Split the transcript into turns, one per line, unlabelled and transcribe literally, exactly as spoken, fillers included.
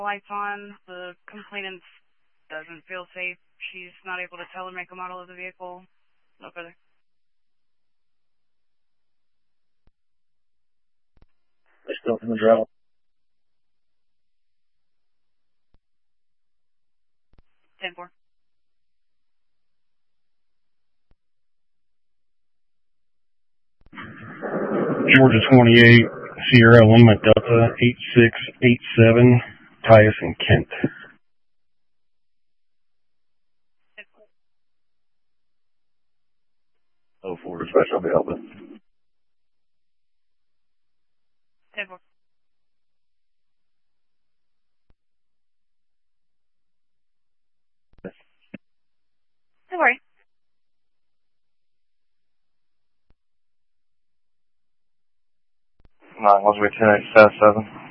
lights on. The complainant doesn't feel safe. She's not able to tell the make and model of the vehicle. No further.
They're still in the drill.
ten four.
Georgia twenty-eight, Sierra Lima Delta eight six eight seven, Tyus and Kent.
Oh, four dispatch, I'll be helping.
ten four. Don't worry.
Nine, was we ten eight seven seven?